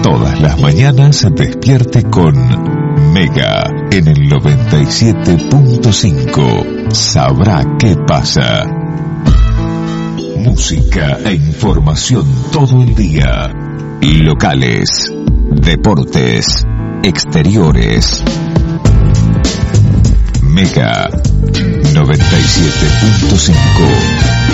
Todas las mañanas despierte con Mega en el 97.5. Sabrá qué pasa. Música e información todo el día. Locales, deportes, exteriores. Mega 97.5.